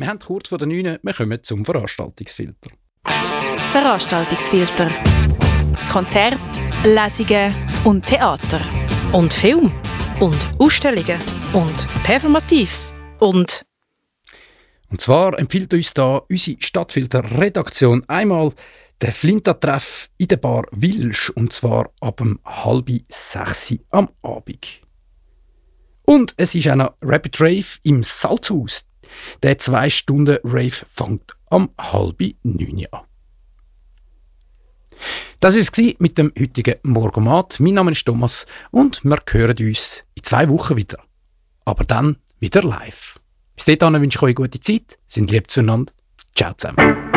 haben kurz vor der 9, wir kommen zum Veranstaltungsfilter. Veranstaltungsfilter. Konzert, Lesungen und Theater. Und Film. Und Ausstellungen. Und Performatives. Und zwar empfiehlt uns da unsere Stadtfilter-Redaktion einmal den Flinta-Treff in der Bar Wilsch, und zwar ab 5:30 am Abend. Und es ist auch noch Rapid Rave im Salzhaus. Der 2-Stunden-Rave fängt am 8:30 an. Das war es mit dem heutigen Morgomat. Mein Name ist Thomas und wir hören uns in 2 Wochen wieder. Aber dann wieder live. Bis dahin wünsche ich euch eine gute Zeit, sind lieb zueinander. Ciao zusammen.